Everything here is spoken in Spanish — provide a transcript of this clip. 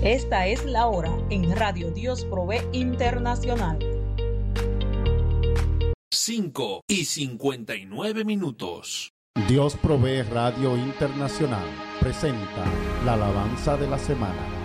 Esta es la hora en Radio Dios Provee Internacional. 5:59. Dios Provee Radio Internacional presenta la alabanza de la semana.